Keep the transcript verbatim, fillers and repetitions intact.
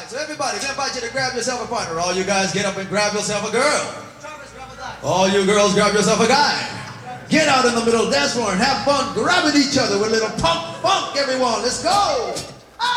So everybody, I invite you to grab yourself a partner. All you guys get up and grab yourself a girl. All you girls grab yourself a guy. Get out in the middle dance floor and have fun grabbing each other with a little punk funk, everyone. Let's go.